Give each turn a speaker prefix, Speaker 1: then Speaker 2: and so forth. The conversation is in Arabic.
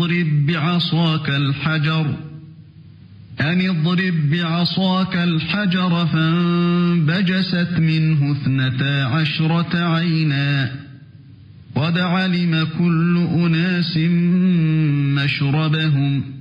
Speaker 1: اضرب بعصاك الحجر فانبجست منه 12 عينا قد علم كل أناس مشربهم